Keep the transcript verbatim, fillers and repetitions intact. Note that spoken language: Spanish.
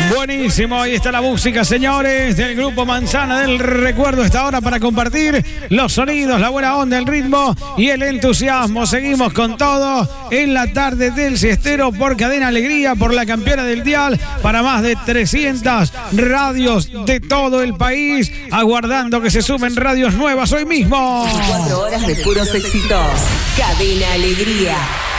Buenísimo, ahí está la música, señores, del grupo Manzana del Recuerdo. Esta hora para compartir los sonidos, la buena onda, el ritmo y el entusiasmo. Seguimos con todo en la tarde del siestero por Cadena Alegría, por la campeona del dial, para más de trescientas radios de todo el país, aguardando que se sumen radios nuevas hoy mismo. Cuatro horas de puros éxitos. Cadena Alegría.